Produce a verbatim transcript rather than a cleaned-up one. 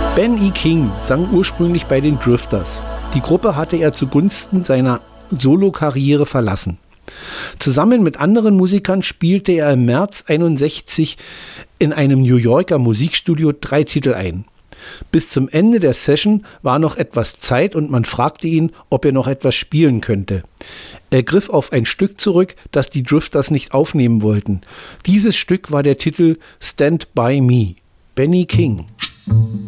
Ben E. King sang ursprünglich bei den Drifters. Die Gruppe hatte er zugunsten seiner Solokarriere verlassen. Zusammen mit anderen Musikern spielte er im März einundsechzig in einem New Yorker Musikstudio drei Titel ein. Bis zum Ende der Session war noch etwas Zeit und man fragte ihn, ob er noch etwas spielen könnte. Er griff auf ein Stück zurück, das die Drifters nicht aufnehmen wollten. Dieses Stück war der Titel Stand By Me. Benny King.